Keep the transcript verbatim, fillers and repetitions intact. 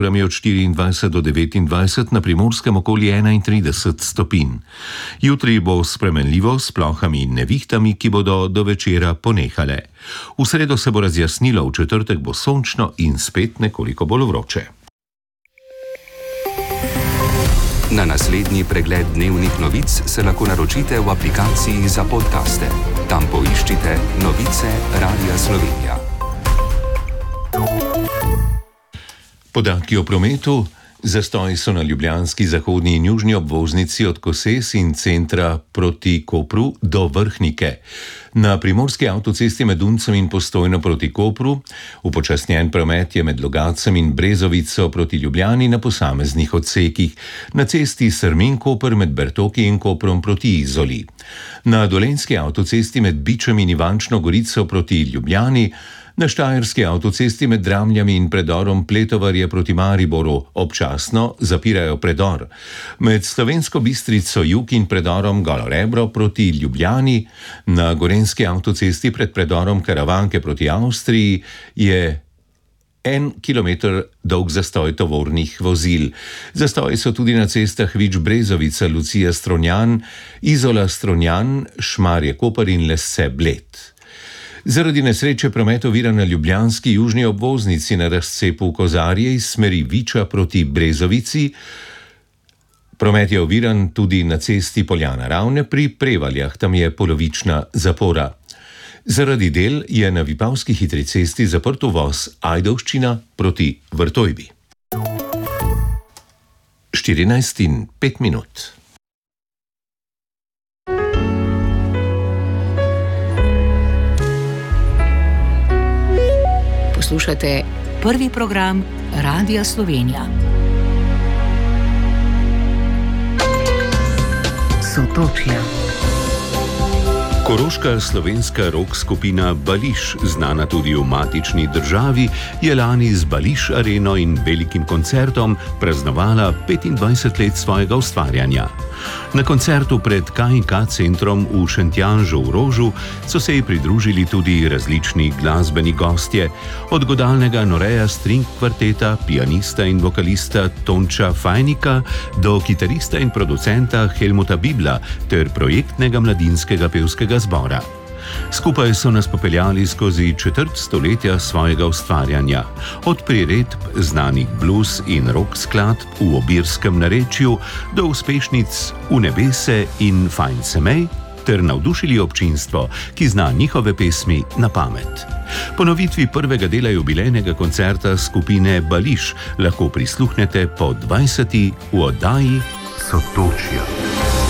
od štiriindvajset do devetindvajset, na Primorskem okoli enaintrideset stopinj. Jutri bo spremenljivo s plohami in nevihtami, ki bodo do večera ponehale. V sredo se bo razjasnilo, v četrtek bo sončno in spet nekoliko bolj vroče. Na naslednji pregled dnevnih novic se lahko naročite v aplikaciji za podcaste. Tam poiščite novice Radia Slovenija. Podatki o prometu. Zastoji so na ljubljanski zahodni in južni obvoznici od Koses in centra proti Kopru do Vrhnike. Na primorski avtocesti med Duncem in Postojno proti Kopru upočasnjen promet je med Logacem in Brezovico proti Ljubljani na posameznih odsekih. Na cesti Srmin-Koper med Bertoki in Koprom proti Izoli. Na dolenjski avtocesti med Bičem in Ivančno Gorico proti Ljubljani. Na štajerski avtocesti med Dramljami in predorom Pletovarje proti Mariboru občasno zapirajo predor. Med Slovensko Bistrico jug in predorom Golo Rebro proti Ljubljani, na gorenjski avtocesti pred predorom Karavanke proti Avstriji je en kilometer dolg zastoj tovornih vozil. Zastoji so tudi na cestah Vič-Brezovica, Lucija-Stronjan, Izola-Stronjan, Šmarje-Koper in Lesse-Bled. Zaradi nesreče promet ovira na ljubljanski južni obvoznici na razcepu Kozarje iz smeri Viča proti Brezovici. Promet je oviran tudi na cesti Poljana Ravne pri Prevaljah, tam je polovična zapora. Zaradi del je na Vipavski hitri cesti zaprt uvoz Ajdovščina proti Vrtojbi. štirinajst in pet minut. Poslušate prvi program Radia Slovenija. Sotočja. Koroška slovenska rock skupina Bališ, znana tudi v matični državi, je lani z Bališ areno in velikim koncertom praznovala petindvajset let svojega ustvarjanja. Na koncertu pred K in K centrom v Šentjanžu v Rožu so se ji pridružili tudi različni glasbeni gostje, od godalnega Noreja string kvarteta, pianista in vokalista Tonča Fajnika do kitarista in producenta Helmuta Bibla ter projektnega mladinskega pevskega zbora. Skupaj so nas popeljali skozi četrt stoletja svojega ustvarjanja, od priredb znanih blues in rock skladb v obirskem narečju do uspešnic V nebese in Fajn se mej, ter navdušili občinstvo, ki zna njihove pesmi na pamet. Ponovitvi prvega dela jubilejnega koncerta skupine Bališ lahko prisluhnete po dvajseti v oddaji Sotočja.